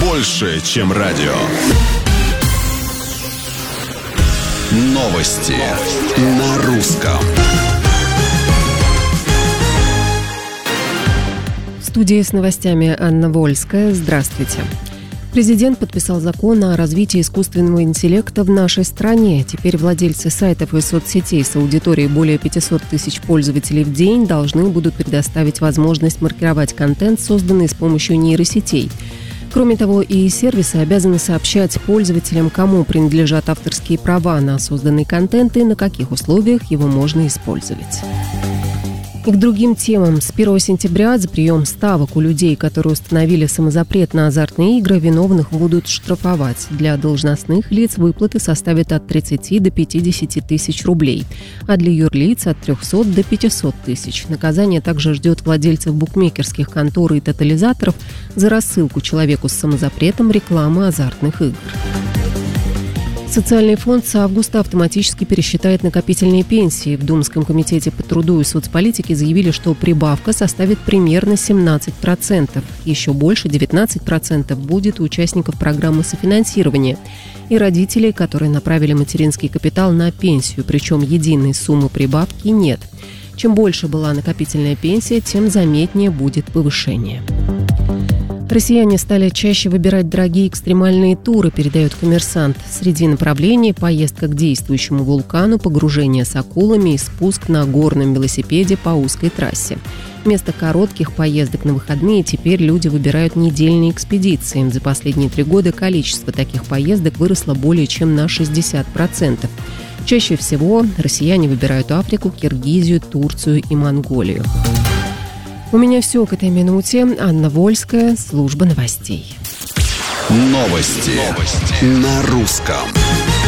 больше, чем радио. Новости на русском. В студии с новостями Анна Вольская. Здравствуйте. Президент подписал закон о развитии искусственного интеллекта в нашей стране. Теперь владельцы сайтов и соцсетей с аудиторией более 500 тысяч пользователей в день должны будут предоставить возможность маркировать контент, созданный с помощью нейросетей. Кроме того, и сервисы обязаны сообщать пользователям, кому принадлежат авторские права на созданный контент и на каких условиях его можно использовать. И к другим темам. С 1 сентября за прием ставок у людей, которые установили самозапрет на азартные игры, виновных будут штрафовать. Для должностных лиц выплаты составят от 30 до 50 тысяч рублей, а для юрлиц от 300 до 500 тысяч. Наказание также ждет владельцев букмекерских контор и тотализаторов за рассылку человеку с самозапретом рекламы азартных игр. Социальный фонд с августа автоматически пересчитает накопительные пенсии. В Думском комитете по труду и соцполитике заявили, что прибавка составит примерно 17%. Еще больше, 19%, будет у участников программы софинансирования и родителей, которые направили материнский капитал на пенсию, причем единой суммы прибавки нет. Чем больше была накопительная пенсия, тем заметнее будет повышение. Россияне стали чаще выбирать дорогие экстремальные туры, передает «Коммерсант». Среди направлений – поездка к действующему вулкану, погружение с акулами и спуск на горном велосипеде по узкой трассе. Вместо коротких поездок на выходные теперь люди выбирают недельные экспедиции. За последние 3 года количество таких поездок выросло более чем на 60%. Чаще всего россияне выбирают Африку, Киргизию, Турцию и Монголию. У меня все к этой минуте. Анна Вольская, служба новостей. Новости на русском.